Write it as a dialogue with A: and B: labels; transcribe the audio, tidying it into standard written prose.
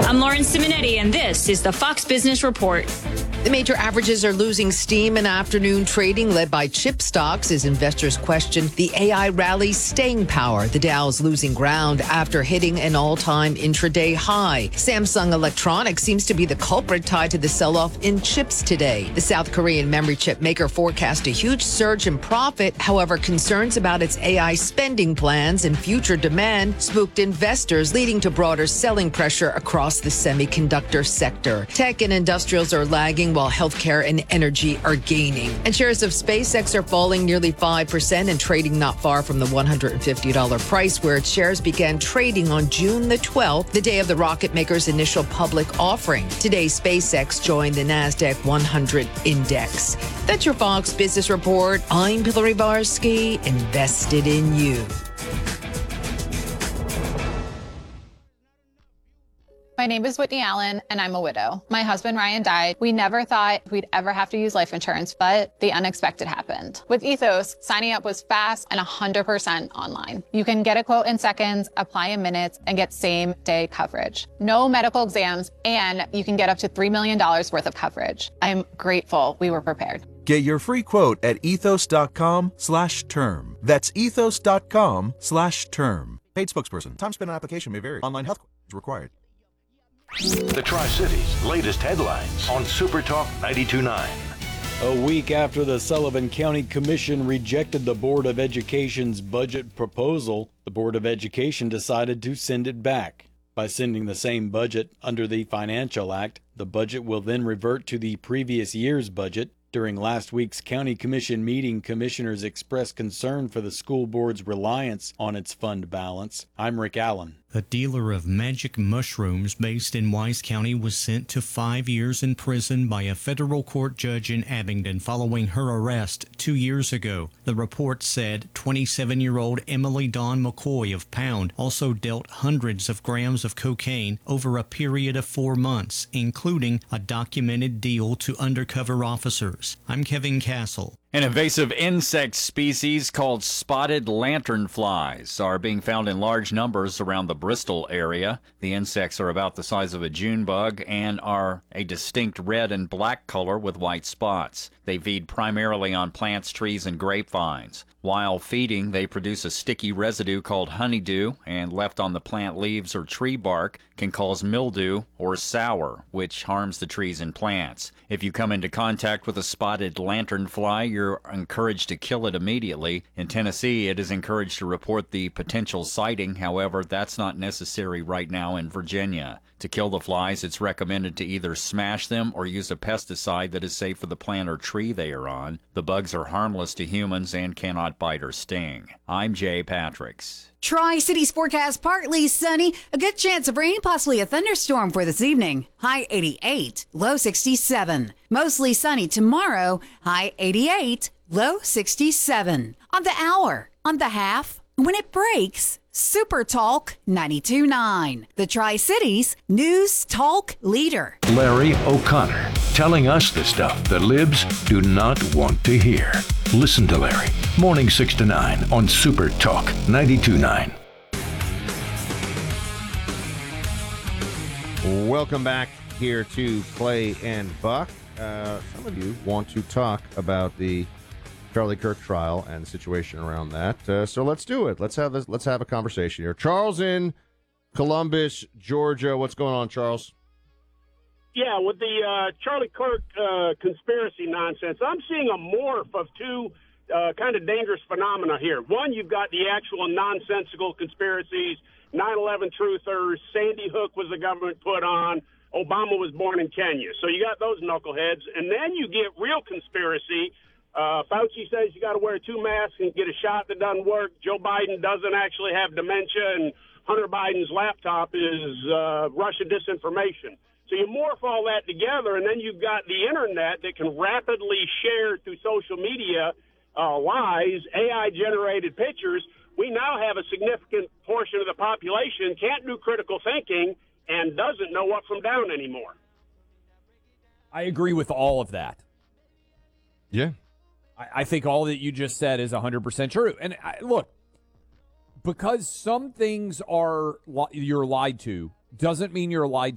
A: I'm Lauren Simonetti, and this is the Fox Business Report.
B: The major averages are losing steam in afternoon trading, led by chip stocks as investors question the AI rally's staying power. The Dow's losing ground after hitting an all-time intraday high. Samsung Electronics seems to be the culprit tied to the sell-off in chips today. The South Korean memory chip maker forecast a huge surge in profit. However, concerns about its AI spending plans and future demand spooked investors, leading to broader selling pressure across the semiconductor sector. Tech and industrials are lagging while healthcare and energy are gaining. And shares of SpaceX are falling nearly 5% and trading not far from the $150 price where its shares began trading on June the 12th, the day of the rocket maker's initial public offering. Today, SpaceX joined the NASDAQ 100 index. That's your Fox Business Report. I'm Hillary Barsky, invested in you.
C: My name is Whitney Allen, and I'm a widow. My husband, Ryan, died. We never thought we'd ever have to use life insurance, but the unexpected happened. With Ethos, signing up was fast and 100% online. You can get a quote in seconds, apply in minutes, and get same-day coverage. No medical exams, and you can get up to $3 million worth of coverage. I'm grateful we were prepared.
D: Get your free quote at ethos.com/term. That's ethos.com/term. Paid spokesperson. Time spent on application may vary. Online health is required.
E: The Tri-Cities' latest headlines on Super Talk 92.9.
F: A week after the Sullivan County Commission rejected the Board of Education's budget proposal, the Board of Education decided to send it back. By sending the same budget under the Financial Act, the budget will then revert to the previous year's budget. During last week's County Commission meeting, commissioners expressed concern for the school board's reliance on its fund balance. I'm Rick Allen.
G: A dealer of magic mushrooms based in Wise County was sent to 5 years in prison by a federal court judge in Abingdon following her arrest 2 years ago. The report said 27-year-old Emily Dawn McCoy of Pound also dealt hundreds of grams of cocaine over a period of 4 months, including a documented deal to undercover officers. I'm Kevin Castle.
H: An invasive insect species called spotted lanternflies are being found in large numbers around the Bristol area. The insects are about the size of a June bug and are a distinct red and black color with white spots. They feed primarily on plants, trees, and grapevines. While feeding, they produce a sticky residue called honeydew, and left on the plant leaves or tree bark can cause mildew or sour, which harms the trees and plants. If you come into contact with a spotted lanternfly, you're encouraged to kill it immediately. In Tennessee, it is encouraged to report the potential sighting. However, that's not necessary right now in Virginia. To kill the flies, it's recommended to either smash them or use a pesticide that is safe for the plant or tree they are on. The bugs are harmless to humans and cannot bite or sting. I'm Jay Patricks.
I: Tri-Cities forecast partly sunny, a good chance of rain, possibly a thunderstorm for this evening. High 88, low 67. Mostly sunny tomorrow, high 88, low 67. On the hour, on the half, when it breaks, Super Talk 92.9, the Tri-Cities News Talk leader.
E: Larry O'Connor, telling us the stuff the libs do not want to hear. Listen to Larry, morning 6 to 9 on Super Talk 92.9.
J: Welcome back here to Clay and Buck. Some of you want to talk about the Charlie Kirk trial and the situation around that. So let's do it. Let's have a conversation here. Charles in Columbus, Georgia. What's going on, Charles?
K: Yeah, with the Charlie Kirk conspiracy nonsense, I'm seeing a morph of two kind of dangerous phenomena here. One, you've got the actual nonsensical conspiracies, 9/11 truthers, Sandy Hook was the government put on, Obama was born in Kenya. So you got those knuckleheads. And then you get real conspiracy. Fauci says you got to wear 2 masks and get a shot that doesn't work. Joe Biden doesn't actually have dementia, and Hunter Biden's laptop is Russia disinformation. So you morph all that together, and then you've got the internet that can rapidly share through social media lies, AI-generated pictures. We now have a significant portion of the population can't do critical thinking and doesn't know up from down anymore.
L: I agree with all of that.
J: Yeah.
L: I think all that you just said is 100% true. And look, because some things you're lied to, doesn't mean you're lied